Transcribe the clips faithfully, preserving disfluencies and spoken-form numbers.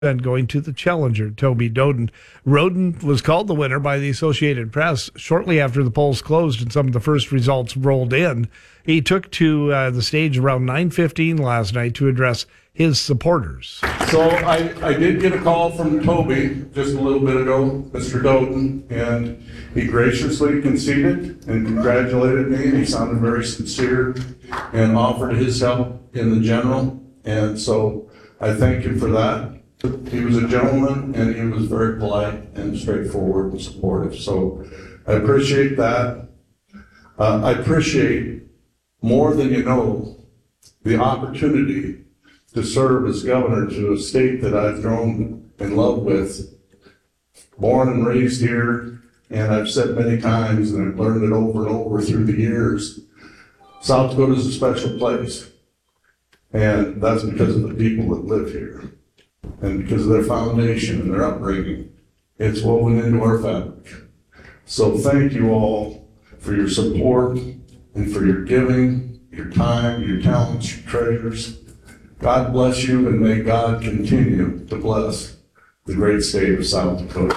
And going to the challenger, Toby Doden. Roden was called the winner by the Associated Press shortly after the polls closed and some of the first results rolled in. He took to uh, the stage around nine fifteen last night to address his supporters. So I, I did get a call from Toby just a little bit ago, Mister Doden, and he graciously conceded and congratulated me. He sounded very sincere and offered his help in the general, and so I thank him for that. He was a gentleman, and he was very polite and straightforward and supportive. So I appreciate that. Uh, I appreciate more than you know the opportunity to serve as governor to a state that I've grown in love with, born and raised here, and I've said many times, and I've learned it over and over through the years, South Dakota is a special place, and that's because of the people that live here. And because of their foundation and their upbringing, it's woven into our fabric. So thank you all for your support and for your giving, your time, your talents, your treasures. God bless you, and may God continue to bless the great state of South Dakota.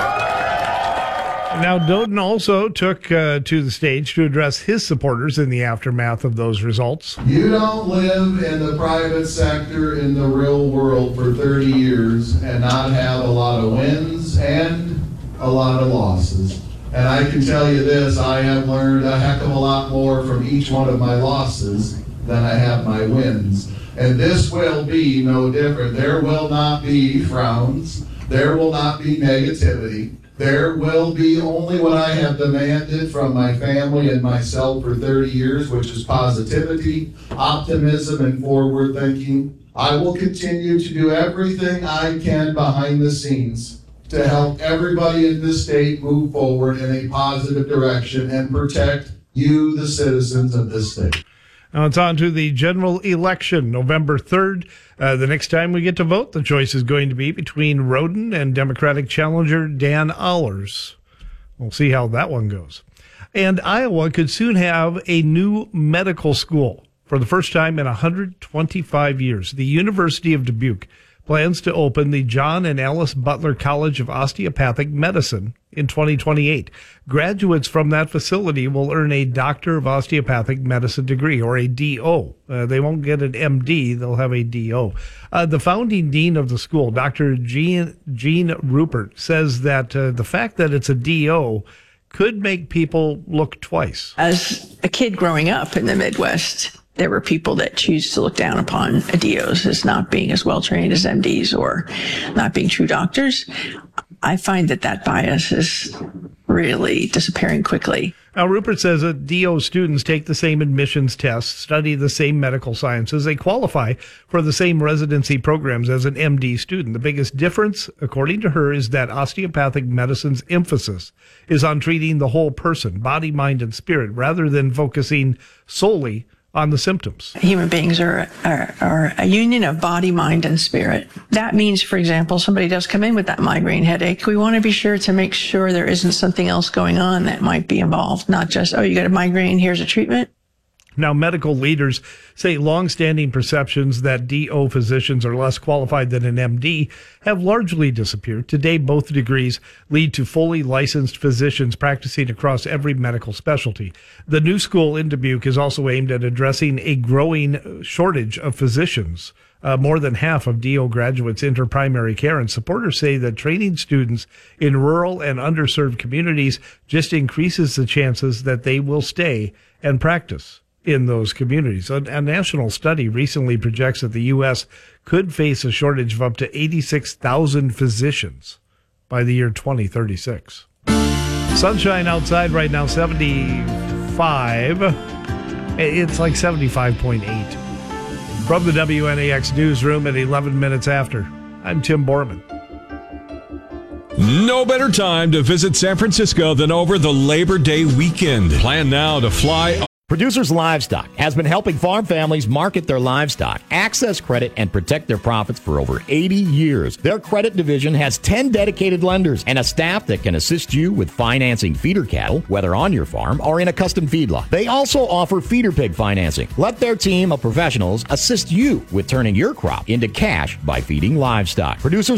Now, Doden also took uh, to the stage to address his supporters in the aftermath of those results. You don't live in the private sector in the real world for thirty years and not have a lot of wins and a lot of losses. And I can tell you this, I have learned a heck of a lot more from each one of my losses than I have my wins. And this will be no different. There will not be frowns. There will not be negativity. There will be only what I have demanded from my family and myself for thirty years, which is positivity, optimism, and forward thinking. I will continue to do everything I can behind the scenes to help everybody in this state move forward in a positive direction and protect you, the citizens of this state. Now it's on to the general election, November third. Uh, the next time we get to vote, the choice is going to be between Roden and Democratic challenger Dan Allers. We'll see how that one goes. And Iowa could soon have a new medical school. For the first time in one hundred twenty-five years, the University of Dubuque plans to open the John and Alice Butler College of Osteopathic Medicine in twenty twenty-eight. Graduates from that facility will earn a Doctor of Osteopathic Medicine degree, or a D O. Uh, they won't get an M D, they'll have a D O. Uh, the founding dean of the school, Doctor Jean, Jean Rupert, says that uh, the fact that it's a D O could make people look twice. As a kid growing up in the Midwest, there were people that choose to look down upon D Os as not being as well trained as M Ds or not being true doctors. I find that that bias is really disappearing quickly. Now, Rupert says that D O students take the same admissions tests, study the same medical sciences. They qualify for the same residency programs as an M D student. The biggest difference, according to her, is that osteopathic medicine's emphasis is on treating the whole person, body, mind, and spirit, rather than focusing solely on the symptoms. Human beings are, are, are a union of body, mind, and spirit. That means, for example, somebody does come in with that migraine headache. We want to be sure to make sure there isn't something else going on that might be involved, not just, oh, you got a migraine, here's a treatment. Now, medical leaders say longstanding perceptions that D O physicians are less qualified than an M D have largely disappeared. Today, both degrees lead to fully licensed physicians practicing across every medical specialty. The new school in Dubuque is also aimed at addressing a growing shortage of physicians. Uh, more than half of D O graduates enter primary care, and supporters say that training students in rural and underserved communities just increases the chances that they will stay and practice in those communities. A, a national study recently projects that the U S could face a shortage of up to eighty-six thousand physicians by the year twenty thirty-six. Sunshine outside right now, seventy-five. It's like seventy-five point eight. From the W N A X newsroom at eleven minutes after, I'm Tim Borman. No better time to visit San Francisco than over the Labor Day weekend. Plan now to fly Producers Livestock has been helping farm families market their livestock, access credit, and protect their profits for over eighty years. Their credit division has ten dedicated lenders and a staff that can assist you with financing feeder cattle, whether on your farm or in a custom feedlot. They also offer feeder pig financing. Let their team of professionals assist you with turning your crop into cash by feeding livestock. Producers